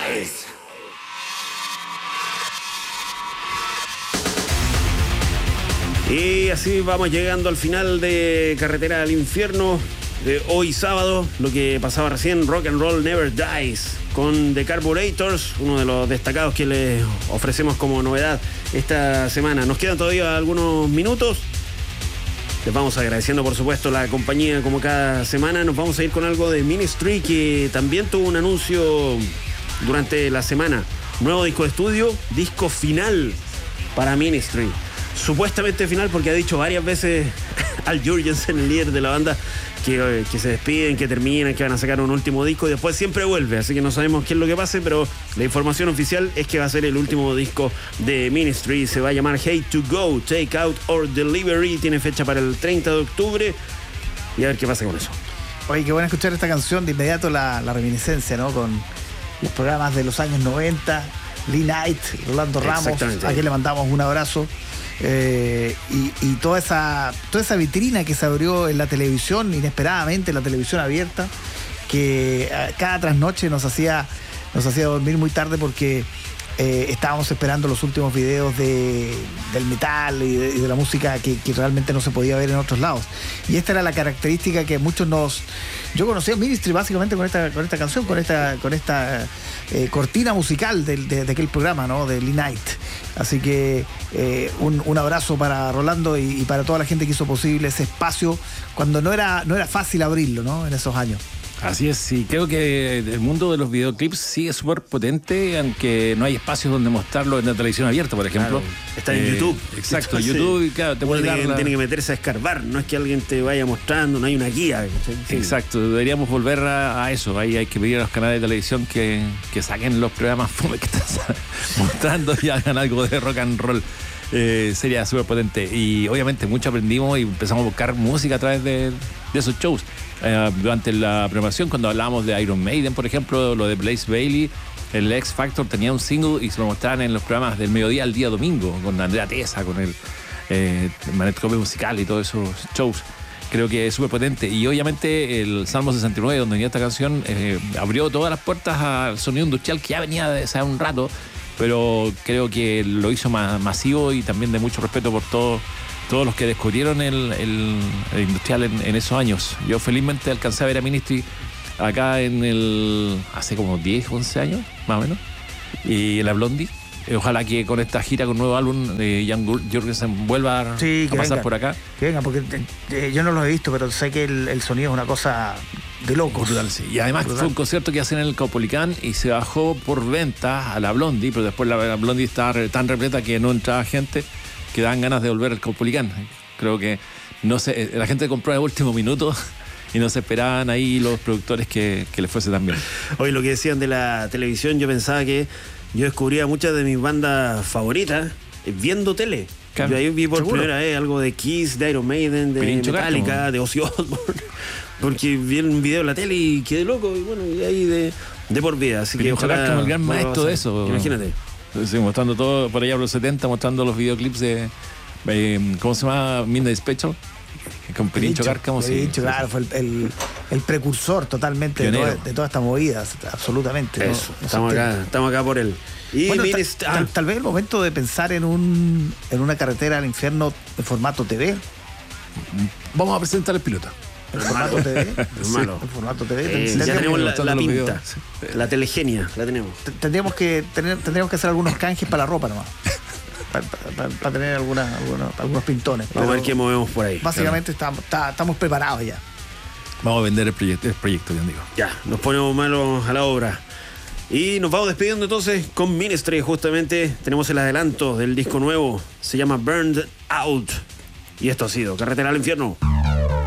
Dies. Y así vamos llegando al final de Carretera al Infierno de hoy sábado. Lo que pasaba recién, Rock and Roll Never Dies, con The Carburetors, uno de los destacados que les ofrecemos como novedad esta semana. Nos quedan todavía algunos minutos. Les vamos agradeciendo, por supuesto, la compañía como cada semana. Nos vamos a ir con algo de Ministry, que también tuvo un anuncio durante la semana. Nuevo disco de estudio, disco final para Ministry. Supuestamente final, porque ha dicho varias veces Al Jurgensen, el líder de la banda, que se despiden, que terminan, que van a sacar un último disco y después siempre vuelve, así que no sabemos qué es lo que pase, pero la información oficial es que va a ser el último disco de Ministry. Se va a llamar Hate to Go, Take Out or Delivery, tiene fecha para el 30 de octubre y a ver qué pasa con eso. Oye, qué bueno escuchar esta canción, de inmediato la reminiscencia, ¿no? Con los programas de los años 90, Lee Knight, Rolando Ramos, a quien le mandamos un abrazo. Y toda esa vitrina que se abrió en la televisión, inesperadamente, en la televisión abierta, que cada trasnoche nos hacía dormir muy tarde, porque estábamos esperando los últimos videos del metal y de la música que realmente no se podía ver en otros lados. Y esta era la característica que muchos yo conocí a Ministry básicamente con esta canción, con esta cortina musical de aquel programa, ¿no? De Lee Knight. Así que un abrazo para Rolando y para toda la gente que hizo posible ese espacio cuando no era fácil abrirlo, ¿no? En esos años. Así es, sí. Creo que el mundo de los videoclips sí es súper potente, aunque no hay espacios donde mostrarlo en la televisión abierta, por ejemplo. Claro, está en YouTube. Exacto, entonces, YouTube, y claro, te puede tiene que meterse a escarbar, no es que alguien te vaya mostrando, no hay una guía. Sí. Exacto, deberíamos volver a eso. Ahí hay que pedir a los canales de televisión que saquen los programas que están mostrando y hagan algo de rock and roll. Sería súper potente. Y obviamente mucho aprendimos y empezamos a buscar música a través de esos shows. Durante la preparación, cuando hablábamos de Iron Maiden, por ejemplo, lo de Blaze Bayley, el X Factor tenía un single y se lo mostraban en los programas del mediodía al día domingo, con Andrea Tesa, con el Manet Copé Musical y todos esos shows. Creo que es súper potente. Y obviamente el Salmo 69, donde venía esta canción, abrió todas las puertas al sonido industrial, que ya venía de hace un rato, pero creo que lo hizo más masivo y también de mucho respeto por todos los que descubrieron el industrial en esos años. Yo felizmente alcancé a ver a Ministry acá hace como 10, 11 años, más o menos, y la Blondie. Ojalá que con esta gira, con nuevo álbum, Jan Jurgensen vuelva a pasar por acá. Que venga, porque yo no lo he visto, pero sé que el sonido es una cosa de locos. Brutal, sí. Y además fue un concierto que hacen en el Caupolicán y se bajó por venta a la Blondie, pero después la Blondie estaba tan repleta que no entraba gente, que dan ganas de volver al Caupolicán. Creo que no sé, la gente compró de último minuto y no se esperaban ahí los productores que les fuese tan bien. Hoy lo que decían de la televisión, yo pensaba que yo descubría muchas de mis bandas favoritas viendo tele. Claro. Yo ahí vi por primera vez algo de Kiss, de Iron Maiden, de Metallica, de Ozzy Osbourne, porque vi un video en la tele y quedé loco, y bueno, y ahí de por vida. Así que ojalá como el gran maestro de eso. Imagínate. Sí, mostrando todo por allá por los 70, mostrando los videoclips de ¿cómo se llama? Midnight Special, con Pirincho Cárcamo. Pirincho, claro, fue el precursor totalmente de toda esta movida, absolutamente. Eso, ¿no? Estamos acá por él. Y bueno, tal vez el momento de pensar en una carretera al infierno en formato TV. Vamos a presentar el piloto. El formato TV. El formato TV. Ya tenemos la pinta. La telegenia, la tenemos. Tendríamos que hacer algunos canjes para la ropa nomás. Para tener algunos pintones. Vamos a ver qué movemos por ahí. Básicamente estamos preparados ya. Vamos a vender el proyecto, ya digo. Ya, nos ponemos malos a la obra. Y nos vamos despidiendo entonces con Ministry. Justamente tenemos el adelanto del disco nuevo. Se llama Burned Out. Y esto ha sido Carretera al Infierno.